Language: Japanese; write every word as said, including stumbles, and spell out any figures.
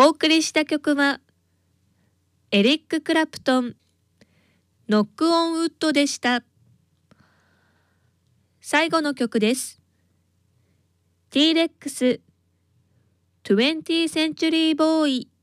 お送りした曲はエリック・クラプトン、ノック・オン・ウッドでした。最後の曲です。T-レックス トゥエンティー センチュリーボーイ